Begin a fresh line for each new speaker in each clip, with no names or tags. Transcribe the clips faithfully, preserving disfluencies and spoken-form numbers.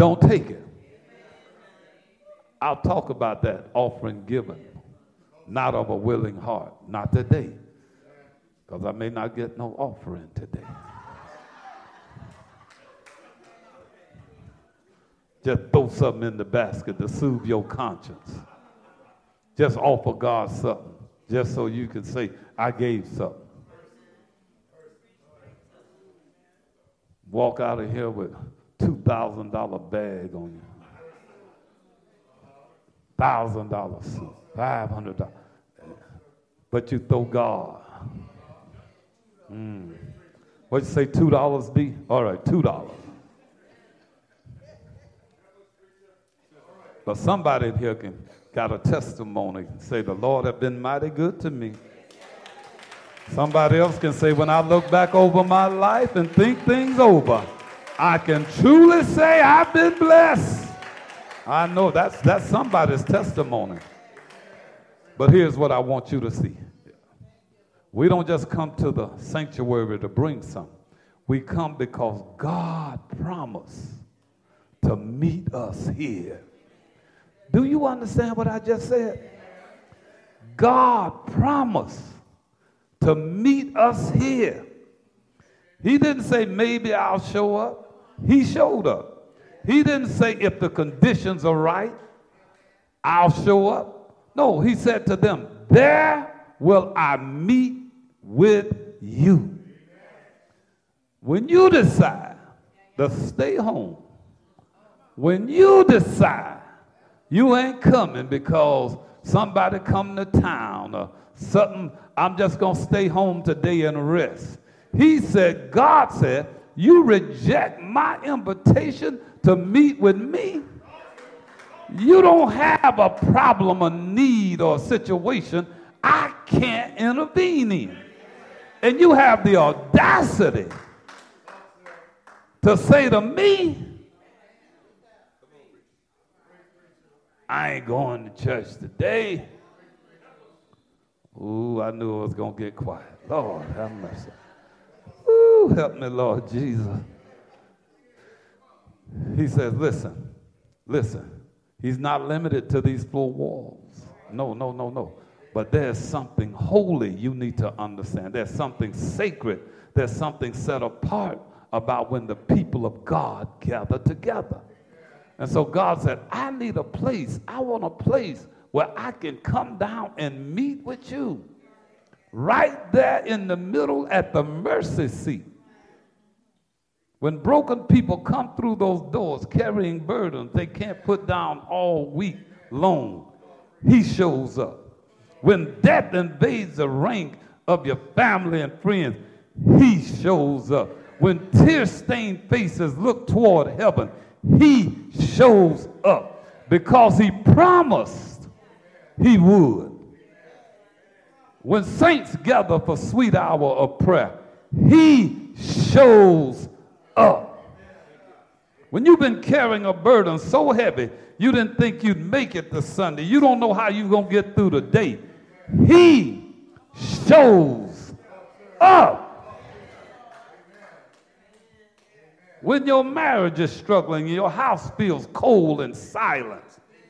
don't take it. I'll talk about that offering given, not of a willing heart, not today, because I may not get no offering today. Just throw something in the basket to soothe your conscience. Just offer God something, just so you can say, I gave something. Walk out of here with two thousand dollars bag on you. one thousand dollars suit, five hundred dollars. But you throw God. Mm. What'd you say, two dollars, D? All right, two dollars. But somebody in here can got a testimony and say, the Lord have been mighty good to me. Somebody else can say, when I look back over my life and think things over, I can truly say I've been blessed. I know that's, that's somebody's testimony. But here's what I want you to see. We don't just come to the sanctuary to bring something. We come because God promised to meet us here. Do you understand what I just said? God promised to meet us here. He didn't say maybe I'll show up. He showed up. He didn't say if the conditions are right, I'll show up. No, he said to them, there will I meet with you. When you decide to stay home, when you decide you ain't coming because somebody come to town or something, I'm just going to stay home today and rest. He said, God said, you reject my invitation to meet with me. You don't have a problem, a need, or a situation I can't intervene in. And you have the audacity to say to me, I ain't going to church today. Ooh, I knew it was going to get quiet. Lord, have mercy. Ooh, help me, Lord Jesus. He says, listen, listen. He's not limited to these four walls. No, no, no, no. But there's something holy you need to understand. There's something sacred. There's something set apart about when the people of God gather together. And so God said, I need a place. I want a place where I can come down and meet with you. Right there in the middle at the mercy seat. When broken people come through those doors carrying burdens they can't put down all week long, he shows up. When death invades the rank of your family and friends, he shows up. When tear-stained faces look toward heaven, he shows up because he promised he would. When saints gather for sweet hour of prayer, he shows up. When you've been carrying a burden so heavy you didn't think you'd make it to Sunday, you don't know how you're going to get through the day, he shows up. When your marriage is struggling and your house feels cold and silent,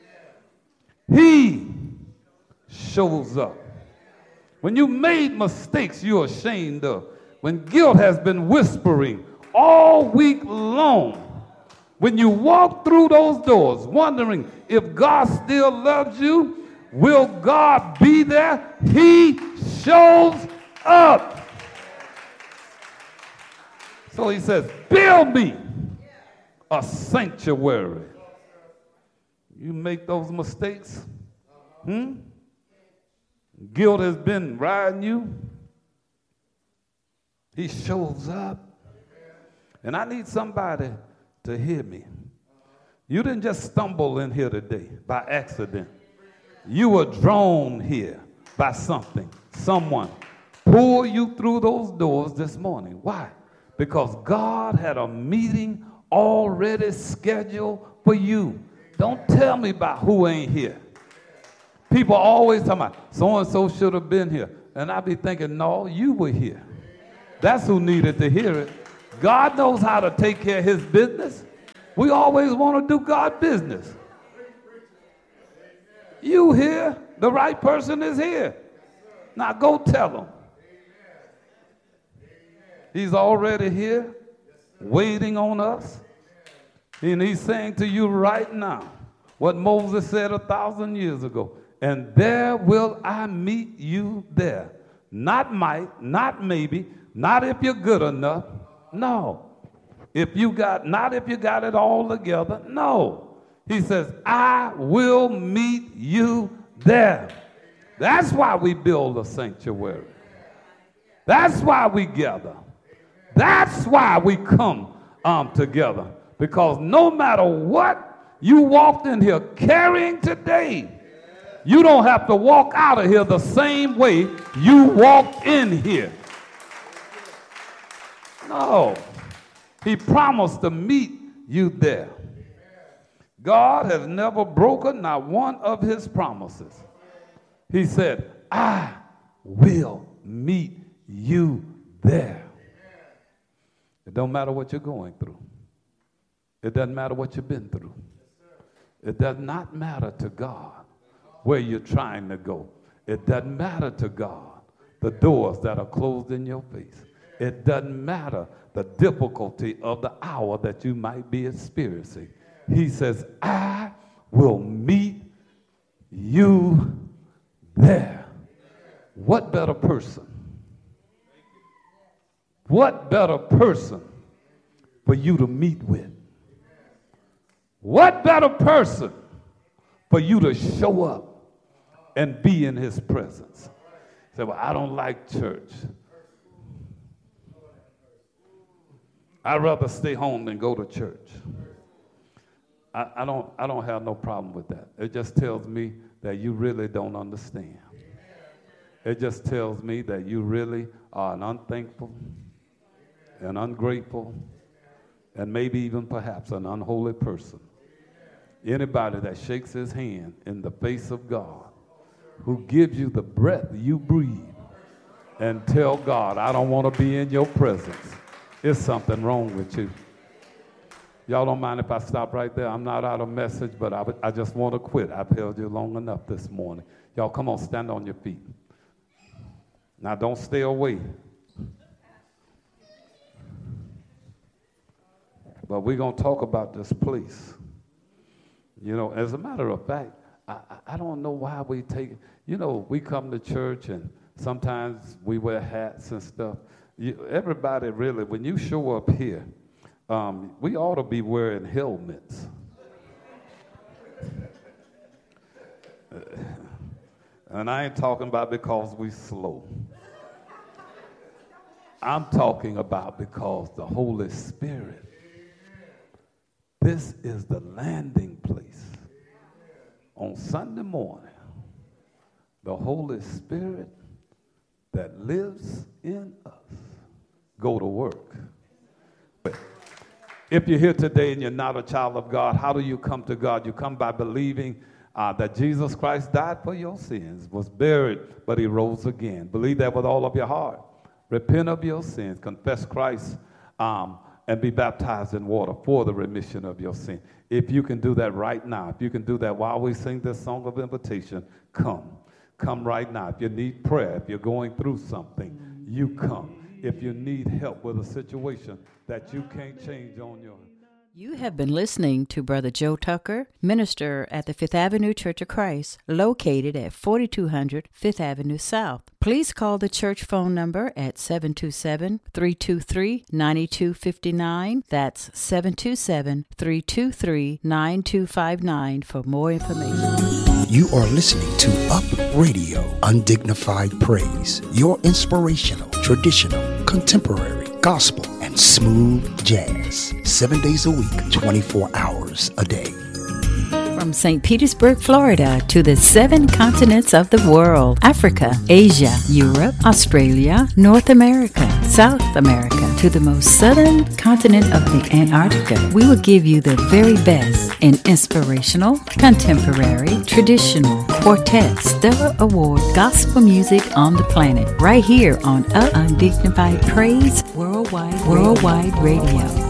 he shows up. When you made mistakes you're ashamed of, when guilt has been whispering all week long, when you walk through those doors wondering if God still loves you, will God be there? He shows up. So he says, build me a sanctuary. You make those mistakes, hmm? Guilt has been riding you. He shows up. And I need somebody to hear me. You didn't just stumble in here today by accident. You were drawn here by something, someone pulled you through those doors this morning. Why? Because God had a meeting already scheduled for you. Don't tell me about who ain't here. People always talking about so-and-so should have been here. And I be thinking, no, you were here. That's who needed to hear it. God knows how to take care of his business. We always want to do God's business. You here, the right person is here. Now go tell him. He's already here, waiting on us. And he's saying to you right now what Moses said a thousand years ago. And there will I meet you there. Not might, not maybe, not if you're good enough. No. If you got, not if you got it all together. No. He says, I will meet you there. That's why we build a sanctuary. That's why we gather. That's why we come um, together. Because no matter what you walked in here carrying today, you don't have to walk out of here the same way you walked in here. No. He promised to meet you there. God has never broken not one of his promises. He said, I will meet you there. It don't matter what you're going through. It doesn't matter what you've been through. It does not matter to God where you're trying to go. It doesn't matter to God the doors that are closed in your face. It doesn't matter the difficulty of the hour that you might be experiencing. He says, I will meet you there. What better person? What better person for you to meet with? What better person for you to show up and be in his presence? Say, well, I don't like church. I'd rather stay home than go to church. I, I don't I don't have no problem with that. It just tells me that you really don't understand. It just tells me that you really are an unthankful and ungrateful and maybe even perhaps an unholy person. Anybody that shakes his hand in the face of God, who gives you the breath you breathe, and tell God, I don't want to be in your presence, there's something wrong with you. Y'all don't mind if I stop right there? I'm not out of message, but I, I just want to quit. I've held you long enough this morning. Y'all, come on, stand on your feet. Now, don't stay away. But we're going to talk about this place. You know, as a matter of fact, I, I don't know why we take, you know, we come to church and sometimes we wear hats and stuff. You, everybody really, when you show up here, um, we ought to be wearing helmets. And I ain't talking about because we slow. I'm talking about because the Holy Spirit, this is the landing place. On Sunday morning, the Holy Spirit that lives in us go to work. If you're here today and you're not a child of God, how do you come to God? You come by believing uh, that Jesus Christ died for your sins, was buried, but he rose again. Believe that with all of your heart. Repent of your sins, confess Christ, um, and be baptized in water for the remission of your sin. If you can do that right now, if you can do that while we sing this song of invitation, come. Come right now. If you need prayer, if you're going through something, you come. If you need help with a situation that you can't change on your own.
You have been listening to Brother Joe Tucker, minister at the Fifth Avenue Church of Christ, located at forty-two hundred Fifth Avenue South. Please call the church phone number at seven two seven, three two three, nine two five nine. That's seven two seven, three two three, nine two five nine for more information.
You are listening to Up Radio, Undignified Praise, your inspirational, traditional, contemporary, gospel, and smooth jazz. Seven days a week, twenty-four hours a day.
From Saint Petersburg, Florida, to the seven continents of the world, Africa, Asia, Europe, Australia, North America, South America, to the most southern continent of the Antarctica, we will give you the very best in inspirational, contemporary, traditional, quartet, Stellar Award, gospel music on the planet, right here on Undignified Praise Worldwide, Worldwide Radio.